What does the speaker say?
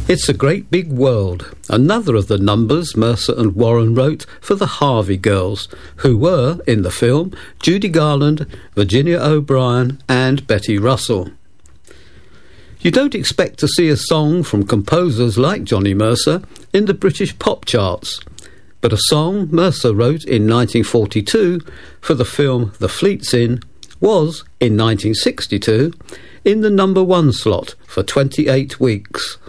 It's a Great Big World, another of the numbers Mercer and Warren wrote for the Harvey Girls, who were, in the film, Judy Garland, Virginia O'Brien and Betty Russell. You don't expect to see a song from composers like Johnny Mercer in the British pop charts, but a song Mercer wrote in 1942 for the film The Fleet's Inn was, in 1962, in the number 1 slot for 28 weeks.